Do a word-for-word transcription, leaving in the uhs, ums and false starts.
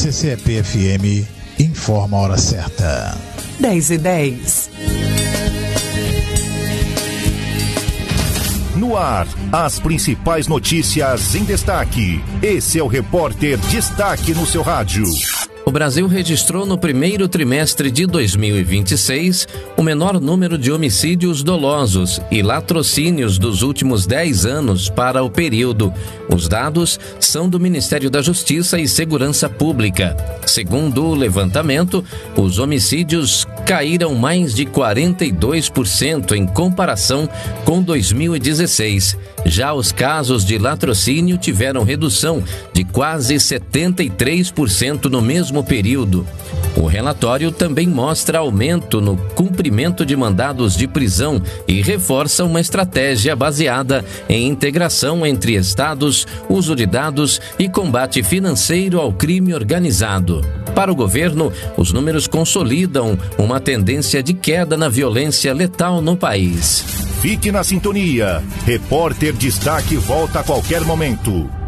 C C E P F M informa a hora certa. dez e dez. No ar, as principais notícias em destaque. Esse é o Repórter Destaque no seu rádio. O Brasil registrou no primeiro trimestre de dois mil e vinte e seis o menor número de homicídios dolosos e latrocínios dos últimos dez anos para o período. Os dados são do Ministério da Justiça e Segurança Pública. Segundo o levantamento, os homicídios caíram mais de quarenta e dois por cento em comparação com dois mil e dezesseis. Já os casos de latrocínio tiveram redução de quase setenta e três por cento no mesmo período. O relatório também mostra aumento no cumprimento de mandados de prisão e reforça uma estratégia baseada em integração entre estados, uso de dados e combate financeiro ao crime organizado. Para o governo, os números consolidam uma tendência de queda na violência letal no país. Fique na sintonia. Repórter Destaque volta a qualquer momento.